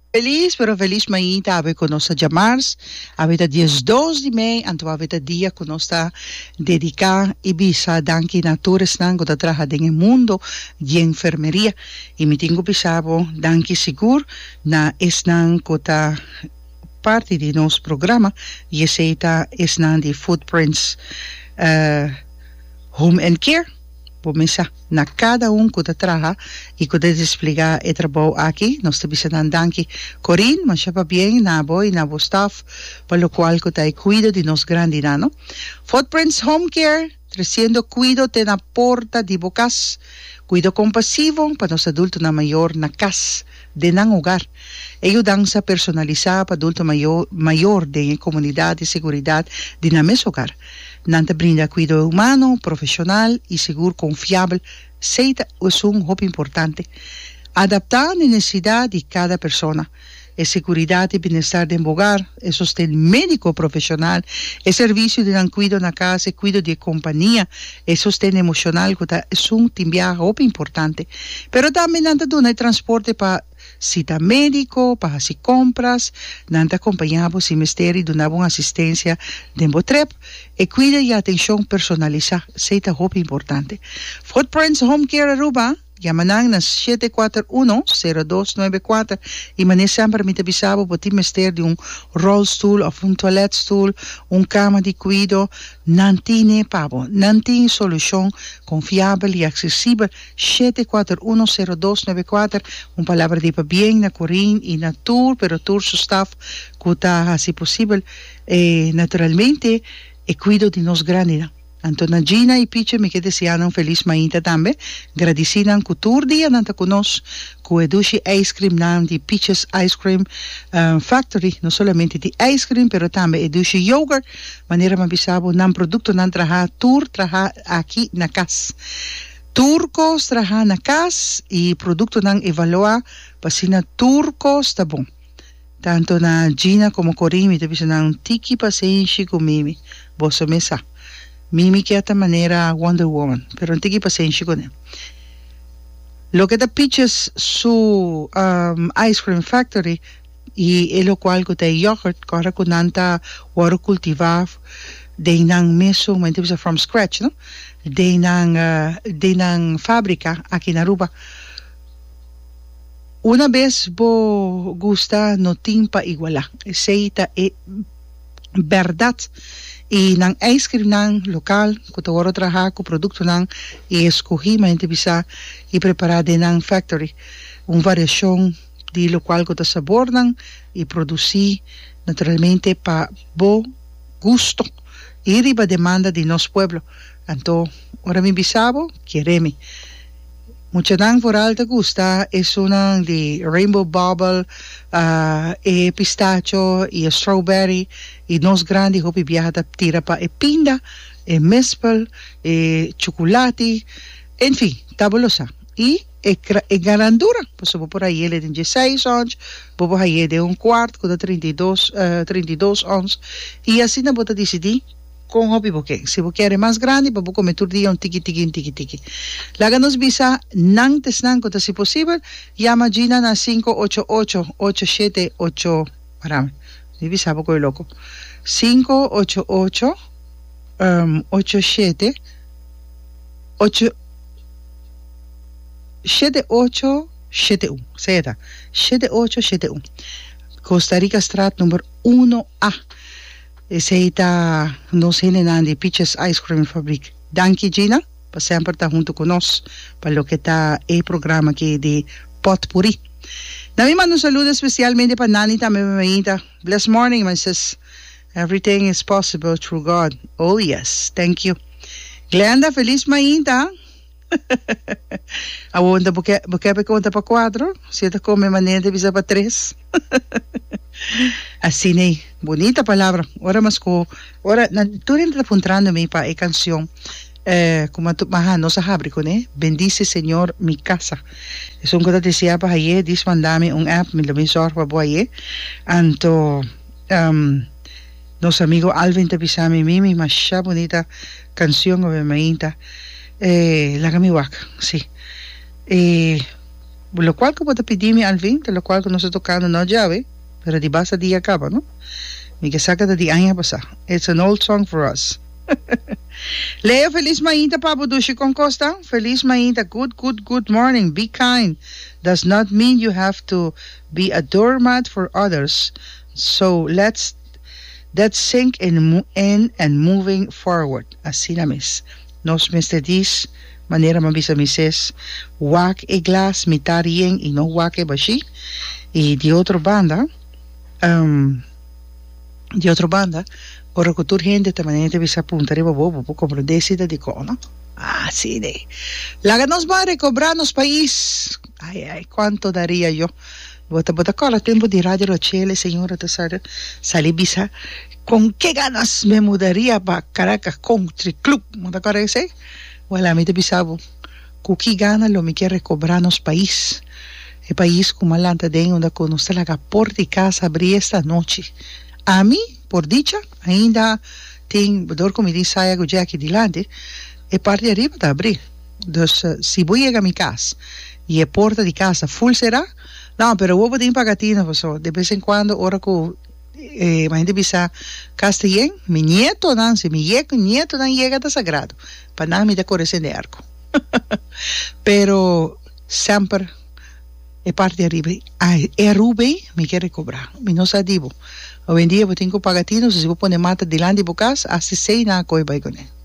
Feliz, pero feliz mañana, ave con nos llamars, ave da 12 de mei, anto ave da dia con nos dedicar Ibiza, danki natures nango da traja den mundo de enfermería. Y mi tingo pisabo, danki sigur, na esnan kota parte de nos programa, y seita esnan di Footprints Home and Care. Pomesa na cada que traga e que explicar o trabalho aqui, nós estamos danki Corinne, mas já bem na boy na staff, para o qual que tá cuida de nos grande nano. Footprints Home Care, trazendo cuido te na porta de bocas, cuido compassivo para os adultos na maior na casa de nan hogar. Ajudança personalizada para adulto maior de comunidade de segurança de na mes hogar. Nanta brinda cuidado humano, profissional e seguro confiável, seita é hop importante. Adaptar a necessidade de cada pessoa. É segurança e bem-estar de hogar, é sustento médico profissional, é serviço de cuidado na casa, é cuidado de companhia, é sustento emocional, que é timbiaja hop importante. Pero também nanta dona transporte para cita médico, para hacer compras, nanta acompañamos y misteri donamos asistencia de Botrep y cuida y atención personalizada, seita hop importante. Footprints Home Care Aruba, llaman na 741-0294 y manesan permite bisabo poti mister de un rollstool o un toiletstool, un cama de cuido, nantine pavo, nantin solución confiable y accesible 741-0294, un palabra de bien na Corinne y na tour, pero tour su staff kuta así posible, naturalmente e cuido de nos granina. Antona Gina e Piche me que desearam feliz mañana também. Agradeciam cultura dia nanta conosco com edushi ice cream nam de Piches Ice Cream Factory, não somente de ice cream, pero também edushi yogurt, maneira mabisabo nam produto nan traha tour traha aqui na casa. Turcos traha na casa e produto nan evalua pasina turcos tá bom. Tanto na Gina como Corinne me deve nan tiki paciência comigo. Boa mesa. Mimi que esta manera Wonder Woman, pero no te equipa paciência con él. Lo que da Peaches su Ice Cream Factory y lo cual que te yogurt corre con nanta water cultivar de nan meso, me entiendes from scratch, ¿no? De nan fábrica aquí en Aruba. Una vez bo gusta no timpa iguala, seita e verdad. Y nang ice cream nang local, que te voy a trabajar con producto nang y escogí mente bisa y preparar de nang factory, una variación de lo cual que te sabor nang y producí naturalmente pa bo gusto y riba demanda de nos pueblo. Entonces, ahora mi bisabo, quiereme. Mucha nang por alta gusta es una de rainbow bubble, pistacho y strawberry y nos grandes hopi viaja tira pa pinda, mespel, chocolate, en fin, tabulosa. Y garandura, pues por ahí de 16 onzas, por ahí de un cuarto con 32 onzas y así no puedo decidir con hobby porque si vos quieres más grande para comer tu día un tiki. Láganos visa nang tesnan kota si posible llama Gina na 588-878 parame mi visa poco de loco 588 87 8 7871 seda 7871 Costa Rica Strat número 1A. Seita nos generan de Peaches Ice Cream Fabric. Danke Gina, para sempre estar junto conosco para lo que está el programa aqui de Potpourri. Nami mando saludo especialmente para Nani também. Blessed morning, my sis. Everything is possible through God. Oh yes, thank you. Glenda, feliz mañana. Aonde porque conta para 4, si te come mañana te visa para 3. Así ne, bonita palabra. Ahora más ahora tú estás apuntándome para la canción. Como tu maja no se abre con bendice Señor mi casa. Es un cosa decía para ayer, dis mandame un app, me lo misor para boye. Anto nos amigo Alvin te pisame mimi, más bonita canción obviamente. La gamiwak, sí. Lo cual como te pedí al fin, de lo cual que no estoy tocando no llave, pero di basa di acaba, no? Mi que saca de di año pasado. It's an old song for us. Leo, feliz mañana, Papa Dushi con Costa. Feliz mañana. Good morning. Be kind. Does not mean you have to be a doormat for others. So let's sink in and moving forward. Así la mis. Nos mestedis, manera mabisa mises. Wak e glas, mitarien y no wak e bashi. Y de otra banda, ora cultura gente também deve se apuntar e bobo como decida de cono. Ah, sí, de. La nos va a recobrar nos país. Ay, cuánto daría yo. Bota cola, tiempo de radio lo chele, señora Tesara, salí bisa. ¿Con qué ganas me mudaría para Caracas Country Club? ¿No te acuerdas ese? Bueno, a mí te pisabo. ¿Con qué ganas lo me quiere recobrar nos país? El país como alanta de donde conoce la porta y casa abrir esta noche. A mí, por dicha, ainda tem, como diz, saia já aqui delante, e parte de arriba está abrir. Então, se vou chegar a minha casa e a porta de casa full será, não, pero vou poder pagar pessoal. De vez em quando, ora que a gente bisa castellano, mi nieto não, se mi nieto não chega está sagrado, para não me decoração de arco. Pero sempre e parte de arriba, e Rubem me quer cobrar, me não sabe. Hoje em dia eu tenho pagatinos, se eu pôr mata delante de casa, assim sei na coi vai com ele.